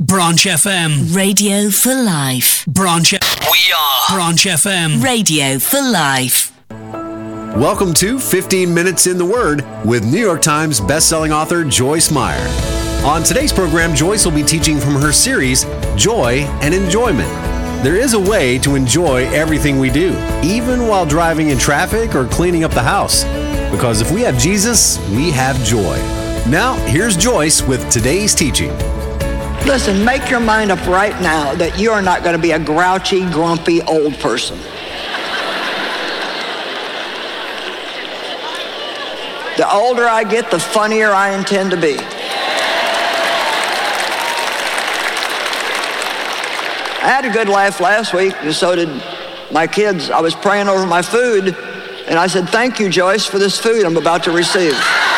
Branch FM. Radio for life. Branch. We are Branch FM. Radio for life. Welcome to 15 Minutes in the Word with New York Times bestselling author Joyce Meyer. On today's program, Joyce will be teaching from her series, Joy and Enjoyment. There is a way to enjoy everything we do, even while driving in traffic or cleaning up the house. Because if we have Jesus, we have joy. Now, here's Joyce with today's teaching. Listen, make your mind up right now that you are not going to be a grouchy, grumpy old person. The older I get, the funnier I intend to be. I had a good laugh last week, and so did my kids. I was praying over my food, and I said, "Thank you, Joyce, for this food I'm about to receive."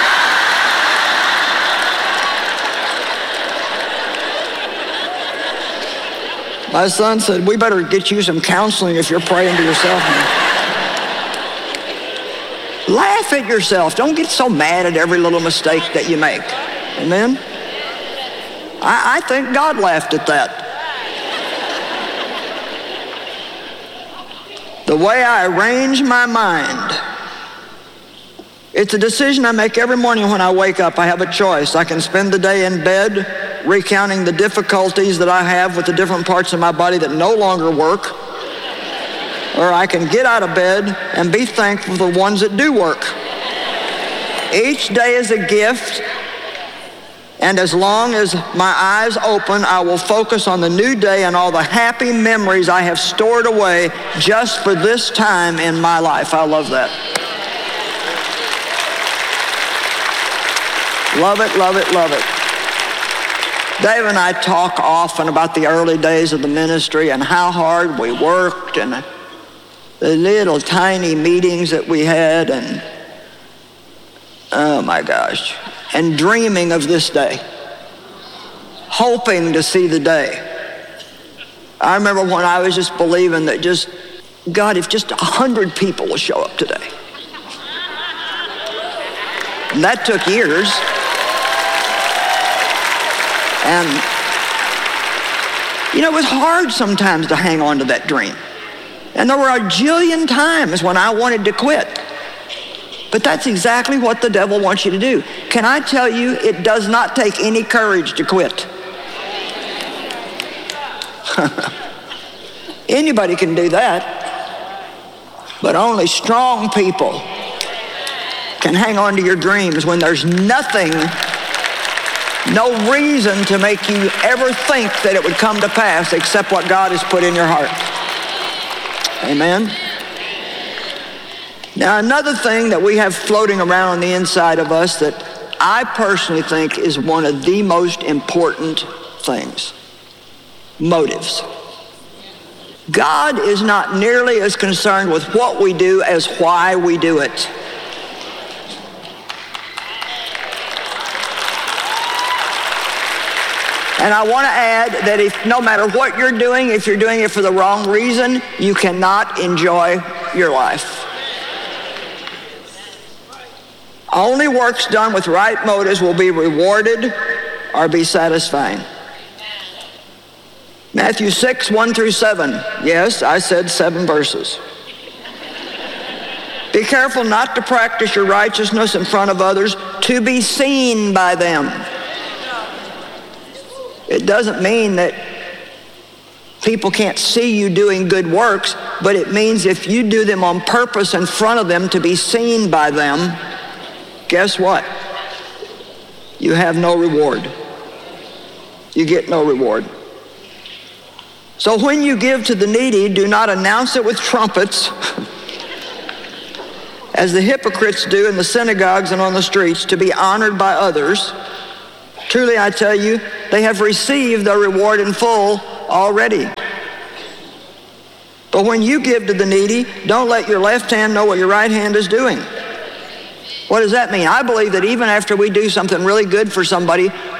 My son said, "We better get you some counseling if you're praying to yourself." Laugh at yourself. Don't get so mad at every little mistake that you make. Amen? I think God laughed at that. The way I arrange my mind. It's a decision I make every morning when I wake up. I have a choice. I can spend the day in bed recounting the difficulties that I have with the different parts of my body that no longer work. Or I can get out of bed and be thankful for the ones that do work. Each day is a gift, and as long as my eyes open, I will focus on the new day and all the happy memories I have stored away just for this time in my life. I love that. Love it, love it, love it. Dave and I talk often about the early days of the ministry and how hard we worked and the little tiny meetings that we had, and oh my gosh, and dreaming of this day, hoping to see the day. I remember when I was just believing that God, if just 100 people will show up today. And that took years. And, it was hard sometimes to hang on to that dream. And there were a jillion times when I wanted to quit. But that's exactly what the devil wants you to do. Can I tell you, it does not take any courage to quit. Anybody can do that. But only strong people can hang on to your dreams when there's nothing, no reason to make you ever think that it would come to pass except what God has put in your heart. Amen? Now, another thing that we have floating around on the inside of us that I personally think is one of the most important things: motives. God is not nearly as concerned with what we do as why we do it. And I want to add that no matter what you're doing, if you're doing it for the wrong reason, you cannot enjoy your life. Only works done with right motives will be rewarded or be satisfying. Matthew 6, 1 through 7. Yes, I said 7 verses. Be careful not to practice your righteousness in front of others to be seen by them. It doesn't mean that people can't see you doing good works, but it means if you do them on purpose in front of them to be seen by them, guess what? You have no reward. You get no reward. So when you give to the needy, do not announce it with trumpets, as the hypocrites do in the synagogues and on the streets, to be honored by others. Truly, I tell you, they have received their reward in full already. But when you give to the needy, don't let your left hand know what your right hand is doing. What does that mean? I believe that even after we do something really good for somebody,